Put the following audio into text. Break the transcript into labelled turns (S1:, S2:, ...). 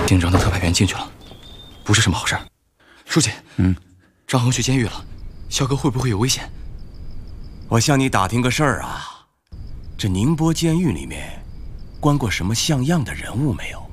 S1: 京城的特派员进去了，不是什么好事儿。书记，张衡去监狱了，萧哥会不会有危险？
S2: 我向你打听个事儿啊，这宁波监狱里面关过什么像样的人物没有？